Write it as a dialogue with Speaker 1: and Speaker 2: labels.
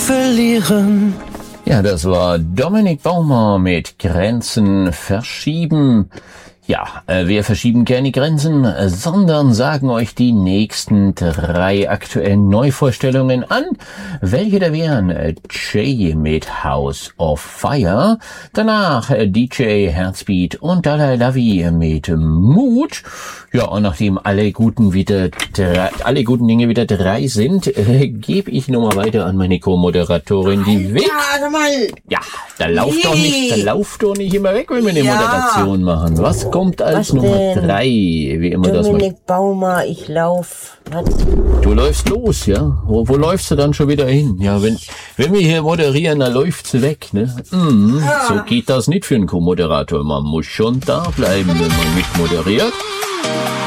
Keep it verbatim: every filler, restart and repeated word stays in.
Speaker 1: verlieren.
Speaker 2: Ja, das war Dominik Baumer mit Grenzen verschieben. Ja, äh, wir verschieben keine Grenzen, äh, sondern sagen euch die nächsten drei aktuellen Neuvorstellungen an. Welche da wären? Äh, Jay mit House of Fire, danach äh, D J Heartbeat und Dalai Lavi mit Mut. Ja, und nachdem alle guten wieder drei, alle guten Dinge wieder drei sind, äh, gebe ich nochmal weiter an meine Co-Moderatorin, die weg.
Speaker 3: Ja, mal.
Speaker 2: Ja, da lauft
Speaker 3: Nee.
Speaker 2: doch nicht, da lauft doch nicht immer weg, wenn wir eine
Speaker 3: Ja.
Speaker 2: Moderation machen. Was kommt als
Speaker 3: Was
Speaker 2: Nummer
Speaker 3: denn?
Speaker 2: drei? Wie immer das mal.
Speaker 3: Dominik Baumer, ich lauf. Was?
Speaker 2: Du läufst los, ja? Wo, wo läufst du dann schon wieder hin? Ja, wenn, wenn wir hier moderieren, dann läuft's weg, ne? Mm, so geht das nicht für einen Co-Moderator. Man muss schon da bleiben, wenn man mitmoderiert.